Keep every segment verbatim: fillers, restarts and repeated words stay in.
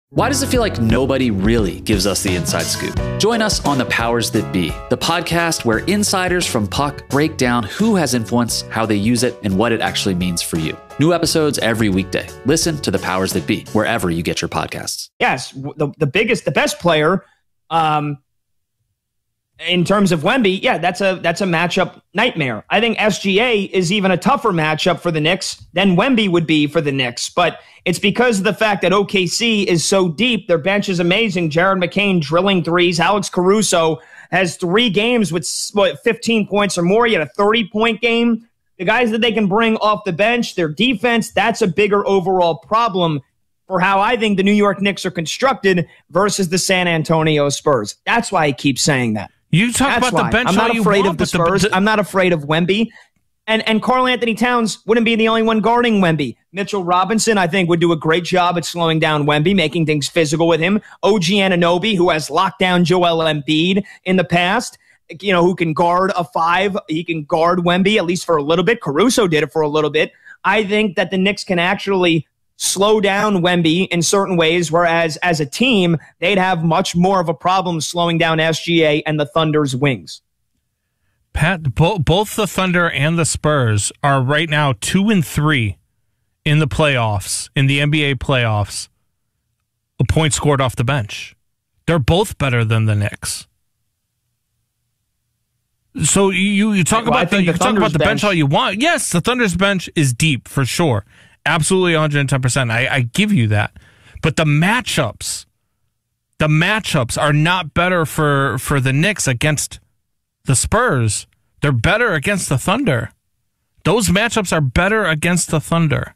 Why does it feel like nobody really gives us the inside scoop? Join us on The Powers That Be, the podcast where insiders from Puck break down who has influence, how they use it, and what it actually means for you. New episodes every weekday. Listen to The Powers That Be, wherever you get your podcasts. Yes, the, the biggest, the best player um, in terms of Wemby, yeah, that's a that's a matchup nightmare. I think S G A is even a tougher matchup for the Knicks than Wemby would be for the Knicks, but it's because of the fact that O K C is so deep. Their bench is amazing. Jared McCain drilling threes. Alex Caruso has three games with what, fifteen points or more. He had a thirty-point game. The guys that they can bring off the bench, their defense, that's a bigger overall problem for how I think the New York Knicks are constructed versus the San Antonio Spurs. That's why I keep saying that. You talk That's about why. the bench. I'm not all afraid you of want, the Spurs. The, the, I'm not afraid of Wemby. And and Karl Anthony Towns wouldn't be the only one guarding Wemby. Mitchell Robinson, I think, would do a great job at slowing down Wemby, making things physical with him. O G Anunoby, who has locked down Joel Embiid in the past, you know, who can guard a five. He can guard Wemby, at least for a little bit. Caruso did it for a little bit. I think that the Knicks can actually slow down Wemby in certain ways, whereas as a team, they'd have much more of a problem slowing down S G A and the Thunder's wings. Pat, bo- both the Thunder and the Spurs are right now two and three in the playoffs, in the N B A playoffs, a point scored off the bench. They're both better than the Knicks. So you you talk well, about the, the you talk about the bench. bench all you want. Yes, the Thunder's bench is deep for sure. Absolutely one hundred ten percent. I, I give you that. But the matchups, the matchups are not better for, for the Knicks against the Spurs. They're better against the Thunder. Those matchups are better against the Thunder.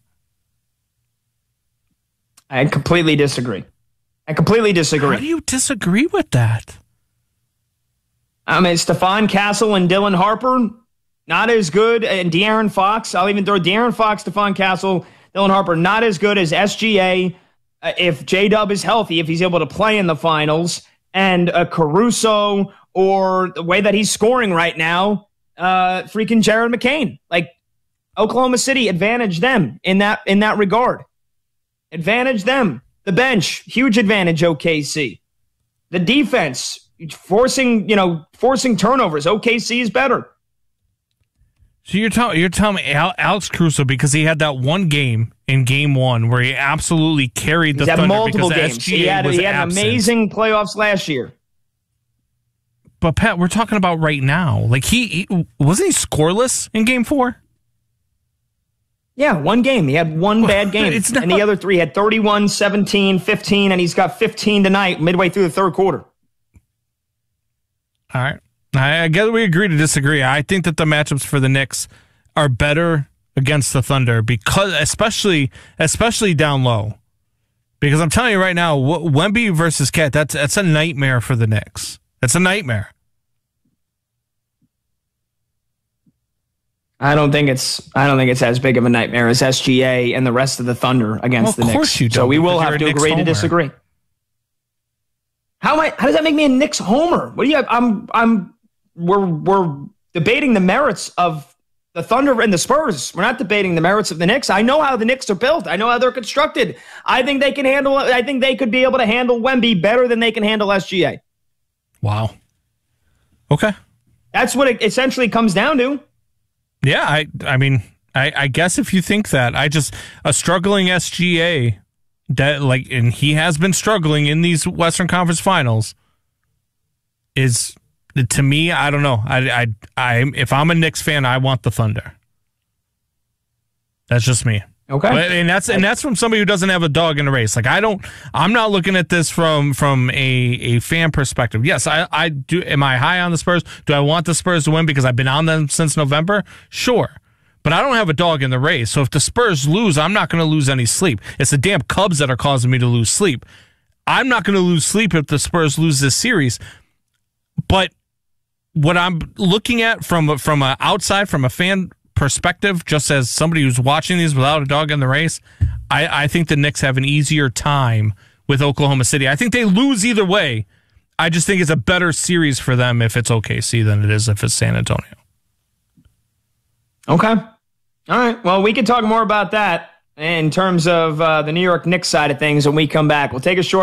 I completely disagree. I completely disagree. How do you disagree with that? I mean, Stephon Castle and Dylan Harper, not as good. And De'Aaron Fox, I'll even throw De'Aaron Fox, Stephon Castle, Dylan Harper, not as good as S G A. Uh, if J-Dub is healthy, if he's able to play in the finals, and uh, Caruso, or the way that he's scoring right now, uh, freaking Jared McCain. Like, Oklahoma City, advantage them in that in that regard. Advantage them. The bench, huge advantage O K C. The defense, forcing, you know, forcing turnovers. O K C is better. So you're telling you're telling me Alex Caruso, because he had that one game in game one where he absolutely carried the He's had Thunder multiple because games. S G A he had, was he had an absent. amazing playoffs last year. But Pat, we're talking about right now. Like he, he wasn't he scoreless in game four? Yeah, one game. He had one bad game. It's not, and the other three had thirty-one, seventeen, fifteen, and he's got fifteen tonight, midway through the third quarter. All right. I guess we agree to disagree. I think that the matchups for the Knicks are better against the Thunder, because especially especially down low. Because I'm telling you right now, Wemby versus Cat, that's that's a nightmare for the Knicks. That's a nightmare. I don't think it's I don't think it's as big of a nightmare as S G A and the rest of the Thunder against well, the Knicks. Of course you don't. So we will have to Knicks agree homer. to disagree. How am I, how does that make me a Knicks homer? What do you have? I'm I'm we're we're debating the merits of the Thunder and the Spurs. We're not debating the merits of the Knicks. I know how the Knicks are built. I know how they're constructed. I think they can handle I think they could be able to handle Wemby better than they can handle S G A. Wow. Okay. That's what it essentially comes down to. Yeah, I I mean, I, I guess if you think that, I just a struggling S G A that like and he has been struggling in these Western Conference Finals is to me, I don't know. I I I if I'm a Knicks fan, I want the Thunder. That's just me. Okay. But, and that's and that's from somebody who doesn't have a dog in the race. Like I don't I'm not looking at this from from a, a fan perspective. Yes, I, I do am I high on the Spurs? Do I want the Spurs to win because I've been on them since November? Sure. But I don't have a dog in the race. So if the Spurs lose, I'm not going to lose any sleep. It's the damn Cubs that are causing me to lose sleep. I'm not going to lose sleep if the Spurs lose this series. But what I'm looking at from from a outside, from a fan perspective, just as somebody who's watching these without a dog in the race, I, I think the Knicks have an easier time with Oklahoma City. I think they lose either way. I just think it's a better series for them if it's O K C than it is if it's San Antonio. Okay. All right. Well, we can talk more about that in terms of uh, the New York Knicks side of things when we come back. We'll take a short